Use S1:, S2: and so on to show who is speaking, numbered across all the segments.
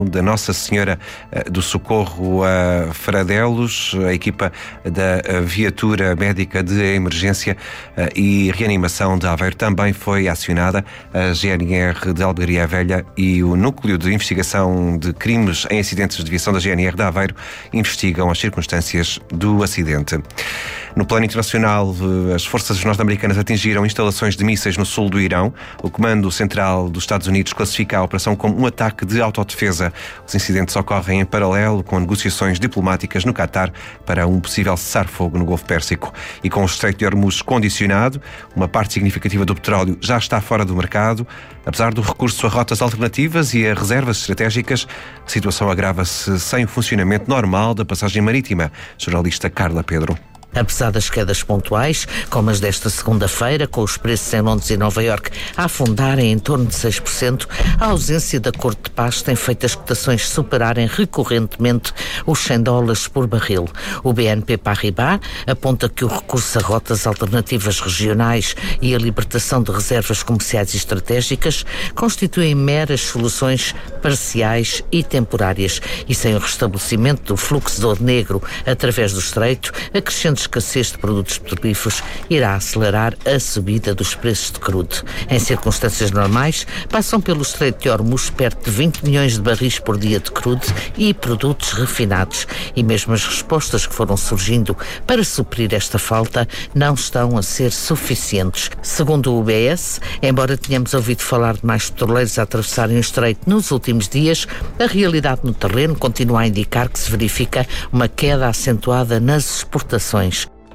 S1: da Nossa Senhora do Socorro a Fradelos. A equipa da viatura médica de emergência e reanimação de Aveiro também foi acionada. A GNR de Albergaria Velha e o Núcleo de Investigação de Crimes em Acidentes de Viação da GNR de Aveiro investigam as circunstâncias do acidente. No plano internacional, as forças norte-americanas atingiram instalações de mísseis no sul do Irão. O Comando Central dos Estados Unidos classifica a operação como um ataque de autodefesa. Os incidentes ocorrem em paralelo com negociações diplomáticas no Qatar para um possível cessar-fogo no Golfo Pérsico. E com o Estreito de Hormuz condicionado, uma parte significativa do petróleo já está fora do mercado. Apesar do recurso a rotas alternativas e a reservas estratégicas, a situação agrava-se sem o funcionamento normal da passagem marítima. Jornalista Carla Pedro.
S2: Apesar das quedas pontuais, como as desta segunda-feira, com os preços em Londres e Nova Iorque a afundarem em torno de 6%, a ausência de acordo de paz tem feito as cotações superarem recorrentemente os $100 por barril. O BNP Paribas aponta que o recurso a rotas alternativas regionais e a libertação de reservas comerciais e estratégicas constituem meras soluções parciais e temporárias e sem o restabelecimento do fluxo de ouro negro através do estreito, a crescente escassez de produtos petrolíferos irá acelerar a subida dos preços de crudo. Em circunstâncias normais, passam pelo Estreito de Hormuz perto de 20 milhões de barris por dia de crudo e produtos refinados, e mesmo as respostas que foram surgindo para suprir esta falta não estão a ser suficientes. Segundo o UBS, embora tenhamos ouvido falar de mais petroleiros a atravessarem o Estreito nos últimos dias, a realidade no terreno continua a indicar que se verifica uma queda acentuada nas exportações.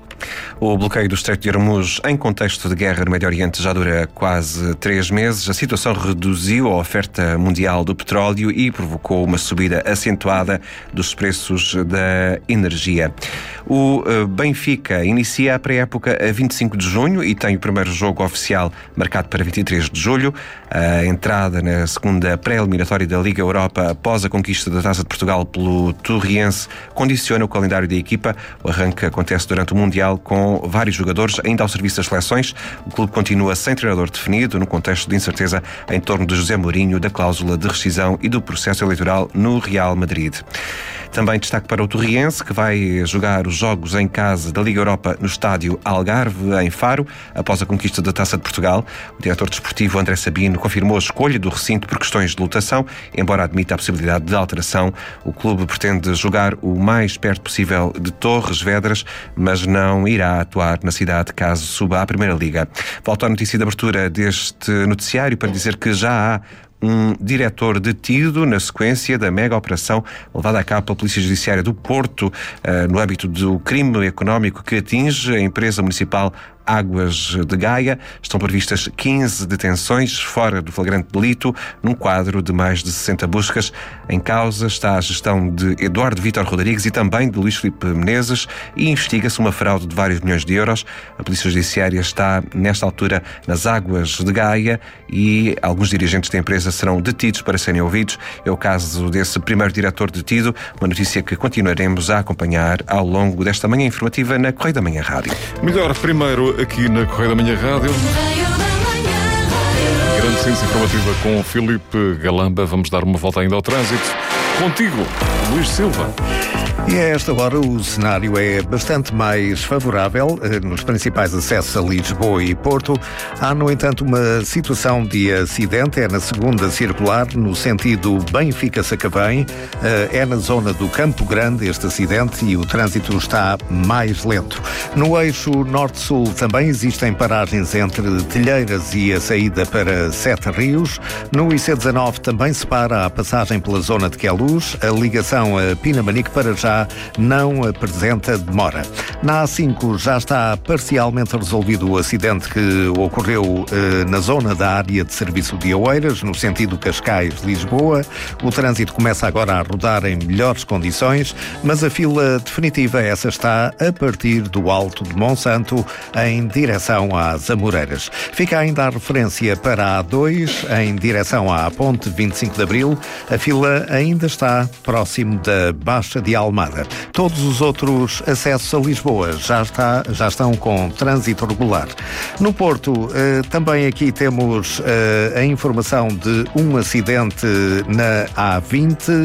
S1: O bloqueio do Estreito de Hormuz em contexto de guerra no Médio Oriente já dura quase 3 meses. A situação reduziu a oferta mundial do petróleo e provocou uma subida acentuada dos preços da energia. O Benfica inicia a pré-época a 25 de junho e tem o primeiro jogo oficial marcado para 23 de julho. A entrada na segunda pré-eliminatória da Liga Europa após a conquista da Taça de Portugal pelo Torriense condiciona o calendário da equipa. O arranque acontece durante o Mundial com vários jogadores ainda ao serviço das seleções. O clube continua sem treinador definido no contexto de incerteza em torno de José Mourinho, da cláusula de rescisão e do processo eleitoral no Real Madrid. Também destaque para o Torriense, que vai jogar os jogos em casa da Liga Europa no estádio Algarve, em Faro, após a conquista da Taça de Portugal. O diretor desportivo André Sabino confirmou a escolha do recinto por questões de lotação, embora admita a possibilidade de alteração. O clube pretende jogar o mais perto possível de Torres Vedras, mas não irá atuar na cidade caso suba à Primeira Liga. Volto à notícia de abertura deste noticiário para dizer que já há um diretor detido na sequência da mega operação levada a cabo pela Polícia Judiciária do Porto no âmbito do crime económico que atinge a empresa municipal Águas de Gaia. Estão previstas 15 detenções fora do flagrante delito, num quadro de mais de 60 buscas. Em causa está a gestão de Eduardo Vítor Rodrigues e também de Luís Filipe Menezes e investiga-se uma fraude de vários milhões de euros. A Polícia Judiciária está, nesta altura, nas Águas de Gaia e alguns dirigentes da empresa serão detidos para serem ouvidos. É o caso desse primeiro diretor detido, uma notícia que continuaremos a acompanhar ao longo desta manhã informativa na Correio da Manhã Rádio.
S3: Melhor primeiro aqui na Correio da Manhã Rádio. Grande ciência informativa com o Filipe Galamba. Vamos dar uma volta ainda ao trânsito. Contigo, Luís Silva.
S4: E a esta hora o cenário é bastante mais favorável nos principais acessos a Lisboa e Porto. Há, no entanto, uma situação de acidente. É na segunda circular, no sentido Benfica-Sacavém. É na zona do Campo Grande este acidente e o trânsito está mais lento. No eixo norte-sul também existem paragens entre Telheiras e a saída para Sete Rios. No IC19 também se para a passagem pela zona de Queluz. A ligação a Pinamanique para já não apresenta demora. Na A5 já está parcialmente resolvido o acidente que ocorreu na zona da área de serviço de Oeiras, no sentido Cascais-Lisboa. O trânsito começa agora a rodar em melhores condições, mas a fila definitiva essa está a partir do Alto de Monsanto em direção às Amoreiras. Fica ainda a referência para a A2 em direção à Ponte 25 de Abril. A fila ainda está está próximo da Baixa de Almada. Todos os outros acessos a Lisboa já estão com trânsito regular. No Porto, também aqui temos a informação de um acidente na A20,